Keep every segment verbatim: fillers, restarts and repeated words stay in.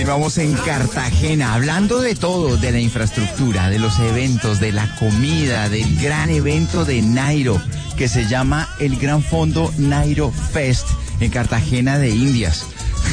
Continuamos en Cartagena, hablando de todo, de la infraestructura, de los eventos, de la comida, del gran evento de Nairo, que se llama el Gran Fondo Nairo Fest, en Cartagena de Indias.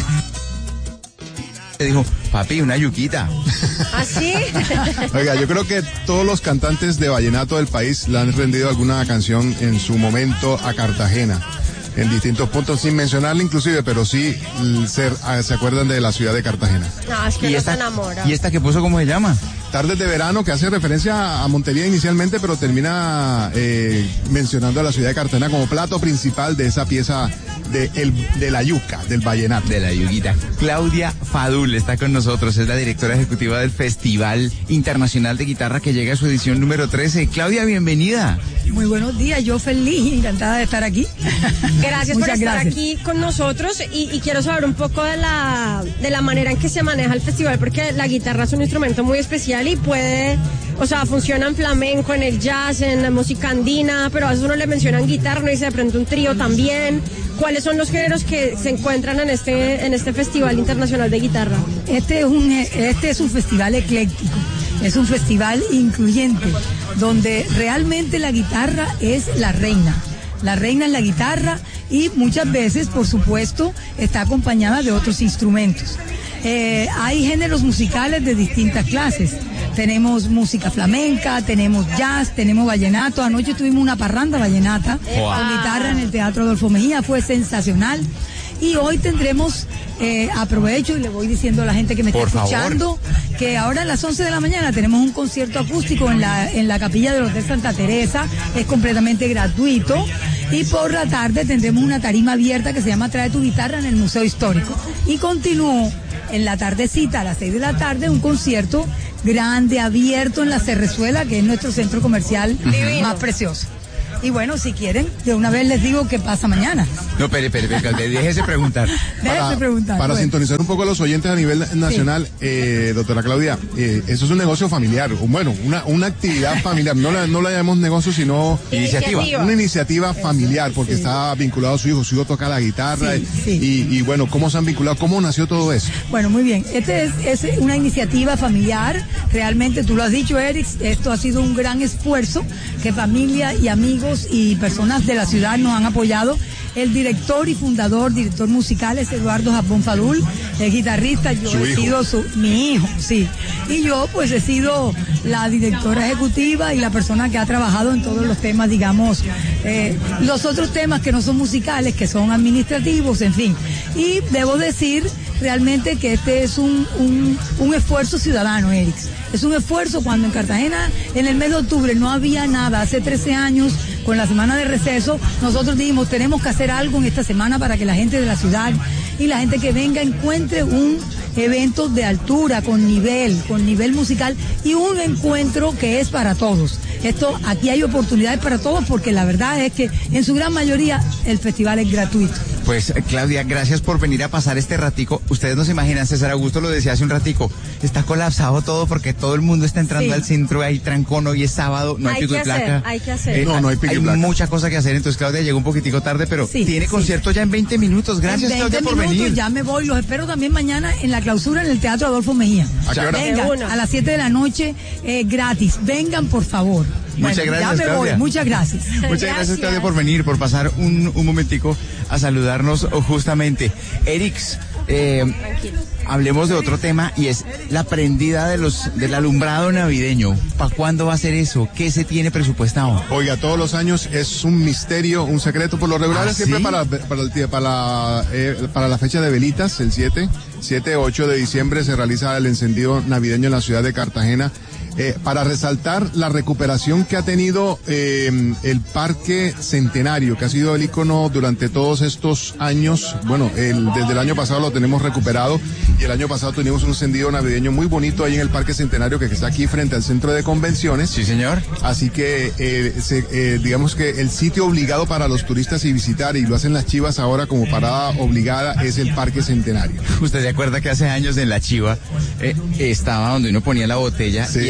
Le dijo, papi, una yuquita. ¿Ah, sí? Oiga, yo creo que todos los cantantes de vallenato del país le han rendido alguna canción en su momento a Cartagena, en distintos puntos, sin mencionarle inclusive, pero sí se, se acuerdan de la ciudad de Cartagena. No, es que ¿Y no esta, se enamora. ¿Y esta que puso cómo se llama? Tardes de verano, que hace referencia a Montería inicialmente, pero termina eh, mencionando a la ciudad de Cartagena como plato principal de esa pieza de, el, de la yuca, del vallenato. De la yuguita. Claudia Fadul está con nosotros, es la directora ejecutiva del Festival Internacional de Guitarra que llega a su edición número trece. Claudia, bienvenida. Muy buenos días, yo feliz, encantada de estar aquí. Gracias por estar gracias. aquí con nosotros y, y quiero saber un poco de la, de la manera en que se maneja el festival, porque la guitarra es un instrumento muy especial y puede, o sea, funciona en flamenco, en el jazz, en la música andina, pero a veces uno le mencionan guitarra, uno dice de pronto un trío también. ¿Cuáles son los géneros que se encuentran en este, en este Festival Internacional de Guitarra? Este es un, este es un festival ecléctico, es un festival incluyente, donde realmente la guitarra es la reina. La reina es la guitarra y muchas veces, por supuesto, está acompañada de otros instrumentos. Eh, hay géneros musicales de distintas clases. Tenemos música flamenca, tenemos jazz, tenemos vallenato. Anoche tuvimos una parranda vallenata wow. con guitarra en el Teatro Adolfo Mejía, fue sensacional. Y hoy tendremos, eh, aprovecho y le voy diciendo a la gente que me está Por escuchando, favor. que ahora a las once de la mañana tenemos un concierto acústico en la, en la capilla del Hotel Santa Teresa, es completamente gratuito. Y por la tarde tendremos una tarima abierta que se llama Trae tu guitarra en el Museo Histórico. Y continúo en la tardecita, a las seis de la tarde, un concierto grande, abierto en la Cerrezuela, que es nuestro centro comercial uh-huh. más precioso. Y bueno, si quieren, de una vez les digo qué pasa mañana. No, espere, espere, espere, déjese preguntar. Déjese preguntar. Para bueno. sintonizar un poco a los oyentes a nivel nacional, sí. eh, doctora Claudia, eh, eso es un negocio familiar, bueno, una, una actividad familiar, no la, no la llamemos negocio, sino iniciativa. Una iniciativa familiar, porque sí. está vinculado a su hijo, su hijo toca la guitarra, sí, sí. Y, y bueno, ¿cómo se han vinculado? ¿Cómo nació todo eso? Bueno, muy bien, este es, es una iniciativa familiar, realmente tú lo has dicho, Eric, esto ha sido un gran esfuerzo que familia y amigos y personas de la ciudad nos han apoyado. El director y fundador, director musical es Eduardo Japón Fadul, el guitarrista, yo su he hijo. sido su, mi hijo, sí. Y yo pues he sido la directora ejecutiva y la persona que ha trabajado en todos los temas, digamos, eh, los otros temas que no son musicales, que son administrativos, en fin. Y debo decir realmente que este es un, un, un esfuerzo ciudadano, Eric. Es un esfuerzo cuando en Cartagena, en el mes de octubre, no había nada. Hace trece años, con la semana de receso, nosotros dijimos, tenemos que hacer algo en esta semana para que la gente de la ciudad y la gente que venga encuentre un evento de altura, con nivel, con nivel musical y un encuentro que es para todos. Esto, aquí hay oportunidades para todos porque la verdad es que en su gran mayoría el festival es gratuito. Pues Claudia, gracias por venir a pasar este ratico. Ustedes no se imaginan, César Augusto lo decía hace un ratico, está colapsado todo porque todo el mundo está entrando sí. al centro, hay trancón, hoy es sábado, no hay, hay pico y placa. Hacer, hay que hacer. Eh, no, no hay pico y placa. Hay mucha cosa que hacer, entonces Claudia llegó un poquitico tarde, pero sí, tiene sí. concierto ya en veinte minutos. Gracias, en veinte Claudia, por minutos, venir. Ya me voy, los espero también mañana en la clausura en el Teatro Adolfo Mejía. ¿A qué hora? Vengan, a las siete de la noche, eh, gratis. Vengan, por favor. Muchas bueno, gracias, ya me Claudia. voy, muchas gracias. Muchas gracias, gracias, Claudia, por venir, por pasar un, un momentico a saludarnos justamente. Erix, eh, hablemos de otro tema y es la prendida de los del alumbrado navideño. ¿Para cuándo va a ser eso? ¿Qué se tiene presupuestado? Oiga, todos los años es un misterio, un secreto. Por lo regular, ¿Ah, siempre sí? para, para, el, para, la, eh, para la fecha de velitas, el siete, siete, ocho de diciembre se realiza el encendido navideño en la ciudad de Cartagena. Eh, para resaltar la recuperación que ha tenido eh, el Parque Centenario, que ha sido el ícono durante todos estos años. Bueno, el, desde el año pasado lo tenemos recuperado y el año pasado tuvimos un encendido navideño muy bonito ahí en el Parque Centenario, que está aquí frente al centro de convenciones. Sí, señor. Así que eh, se, eh, digamos que el sitio obligado para los turistas y visitar, y lo hacen las Chivas ahora como parada obligada, es el Parque Centenario. ¿Usted se acuerda que hace años en la Chiva eh, estaba donde uno ponía la botella? Sí. Y era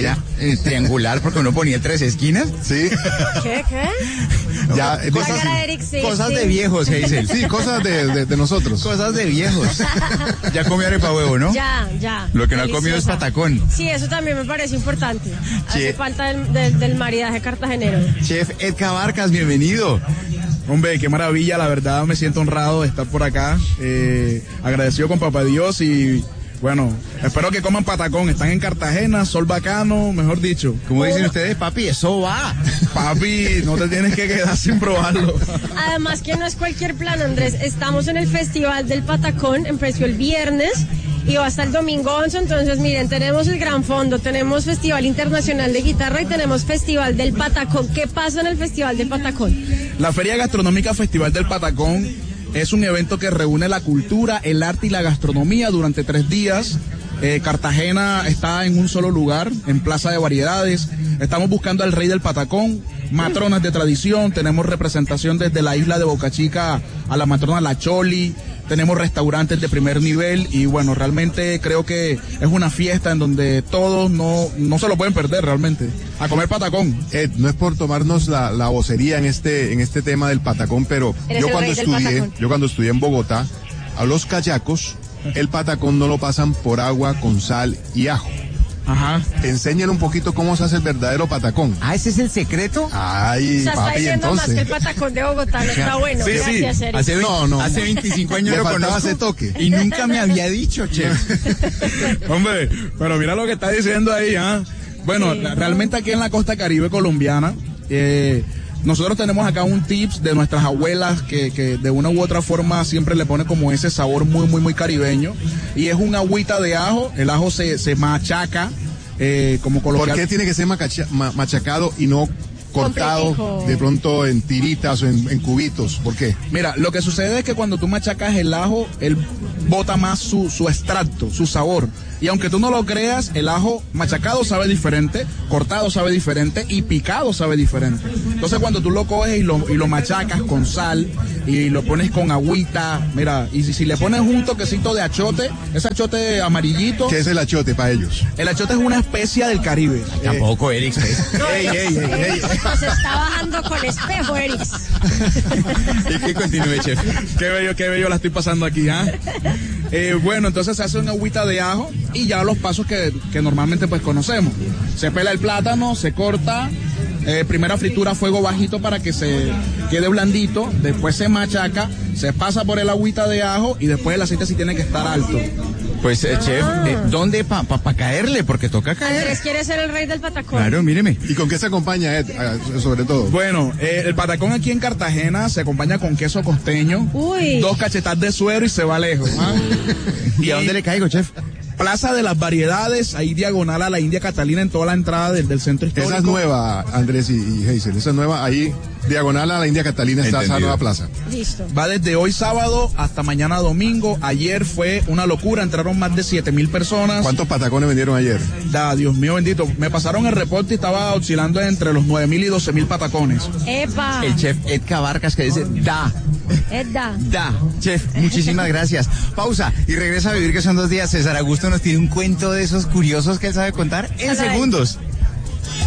era eh, triangular porque uno ponía tres esquinas. Sí. ¿Qué, qué? Ya, eh, Cosas, cosas, Eric, sí, cosas sí. de viejos, Hazel. sí, cosas de, de, de nosotros. Cosas de viejos. Ya comió arepa huevo, ¿no? Ya, ya. Lo que no ha comido es Deliciosa. patacón. Sí, eso también me parece importante. Sí. Hace falta del, del, del maridaje cartagenero. Chef Edgar Vargas, bienvenido. Hombre, qué maravilla, la verdad me siento honrado de estar por acá, eh, agradecido con Papá Dios y bueno, espero que coman patacón, están en Cartagena, sol bacano, mejor dicho. ¿Cómo dicen ustedes, papi? Eso va. Papi, no te tienes que quedar sin probarlo. Además que no es cualquier plan, Andrés. Estamos en el Festival del Patacón, empezó el viernes y va hasta el domingo once. Entonces, miren, tenemos el Gran Fondo, tenemos Festival Internacional de Guitarra y tenemos Festival del Patacón. ¿Qué pasa en el Festival del Patacón? La Feria Gastronómica Festival del Patacón es un evento que reúne la cultura, el arte y la gastronomía durante tres días. Eh, Cartagena está en un solo lugar, en Plaza de Variedades. Estamos buscando al rey del patacón, matronas de tradición, tenemos representación desde la isla de Boca Chica a la matrona La Choli, tenemos restaurantes de primer nivel y bueno, realmente creo que es una fiesta en donde todos no, no se lo pueden perder realmente, a comer patacón. Ed, no es por tomarnos la, la vocería en este, en este tema del patacón, pero Eres yo el cuando rey del estudié, patacón. yo cuando estudié en Bogotá, a los cayacos, el patacón no lo pasan por agua con sal y ajo. Ajá. Enseñan un poquito cómo se hace el verdadero patacón. Ah, ¿ese es el secreto? Ay, O sea, está papi, diciendo más que el entonces. Patacón de Bogotá, no está bueno. Sí, sí. Gracias, Eric. Hace, No, no. hace veinticinco años Le lo faltaba conozco ese toque. y nunca me había dicho, chef. Hombre, pero mira lo que está diciendo ahí, ¿ah? Bueno, Sí. la- realmente aquí en la costa caribe colombiana, eh, nosotros tenemos acá un tips de nuestras abuelas que, que de una u otra forma siempre le pone como ese sabor muy, muy, muy caribeño. Y es un agüita de ajo, el ajo se, se machaca, eh, como ¿Por coloquial. qué tiene que ser macacha- ma- machacado y no cortado Comprimijo. de pronto en tiritas o en, en cubitos? ¿Por qué? Mira, lo que sucede es que cuando tú machacas el ajo, él bota más su, su extracto, su sabor. Y aunque tú no lo creas, el ajo machacado sabe diferente, cortado sabe diferente y picado sabe diferente. Entonces cuando tú lo coges y lo, y lo machacas con sal y lo pones con agüita, mira, y si, si le pones un toquecito de achote, ese achote amarillito, ¿Qué es el achote para ellos? el achote es una especia del Caribe. Tampoco, Eric. No, Ey, ey, ey, ey. Nos está bajando con espejo, Eric. Y que continúe, chef. Qué bello, qué bello la estoy pasando aquí, ¿ah? Eh, bueno, entonces se hace una agüita de ajo y ya los pasos que, que normalmente pues conocemos. Se pela el plátano, se corta, eh, primera fritura a fuego bajito para que se quede blandito, después se machaca, se pasa por el agüita de ajo y después el aceite sí tiene que estar alto. Pues, eh, chef, eh, ¿dónde para pa, pa caerle? Porque toca caer. Andrés quiere ser el rey del Patacón. Claro, míreme. ¿Y con qué se acompaña, Ed? Ah, sobre todo. Bueno, eh, el patacón aquí en Cartagena se acompaña con queso costeño, Uy. dos cachetas de suero y se va lejos. ¿ah? ¿Y a dónde le caigo, chef? Plaza de las Variedades, ahí diagonal a la India Catalina en toda la entrada del, del centro histórico. Esa es nueva, Andrés y, y Hazel. Esa es nueva. Ahí, diagonal a la India Catalina, está esa Entendido. nueva plaza. Listo. Va desde hoy sábado hasta mañana domingo. Ayer fue una locura, entraron más de siete mil personas. ¿Cuántos patacones vendieron ayer? Da, Dios mío bendito. Me pasaron el reporte y estaba oscilando entre los nueve mil y doce mil patacones. Epa. El chef Edgar Vargas que dice, da, Edda. da. Chef, muchísimas gracias. Pausa y regresa a vivir que son dos días. César Augusto nos tiene un cuento de esos curiosos que él sabe contar en Hola. segundos.